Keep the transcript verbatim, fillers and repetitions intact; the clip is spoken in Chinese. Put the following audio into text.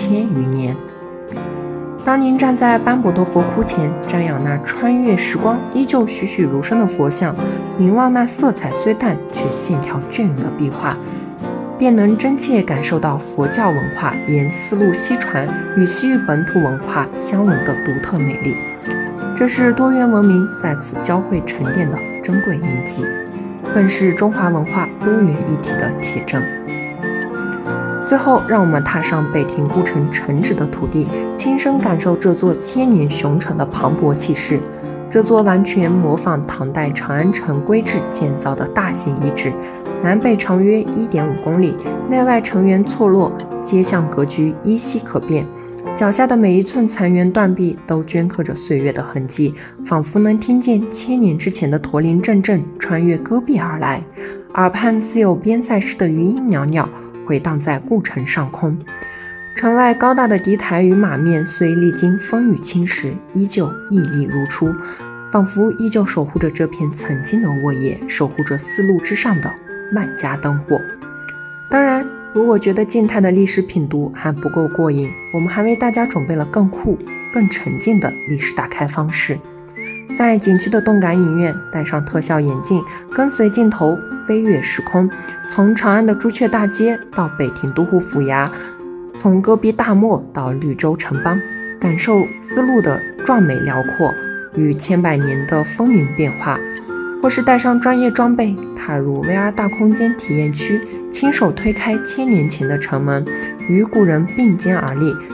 千余年。当您站在班博多佛窟前，瞻仰那穿越时光依旧栩栩如生的佛像，凝望那色彩虽淡却线条隽永的壁画，便能真切感受到佛教文化沿丝路西传与西域本土文化相融的独特美丽。这是多元文明在此交汇沉淀的珍贵印记，更是中华文化多元一体的铁证。最后，让我们踏上北庭故城城址的土地，亲身感受这座千年雄城的磅礴气势。这座完全模仿唐代长安城规制建造的大型遗址，南北长约 一点五公里，内外城垣错落，街巷格局依稀可辨。脚下的每一寸残垣断壁都镌刻着岁月的痕迹，仿佛能听见千年之前的驼铃阵阵穿越戈壁而来，耳畔似有边塞式的余音袅袅回荡在故城上空。城外高大的敌台与马面虽历经风雨侵蚀，依旧屹立如初，仿佛依旧守护着这片曾经的沃野，守护着丝路之上的万家灯火。当然，如果觉得静态的历史品读还不够过瘾，我们还为大家准备了更酷、更沉浸的历史打开方式。在景区的动感影院，戴上特效眼镜，跟随镜头飞越时空，从长安的朱雀大街到北庭都护府衙，从戈壁大漠到绿洲城邦，感受丝路的壮美辽阔与千百年的风云变化。或是带上专业装备，踏入 V R 大空间体验区，亲手推开千年前的城门，与古人并肩而立，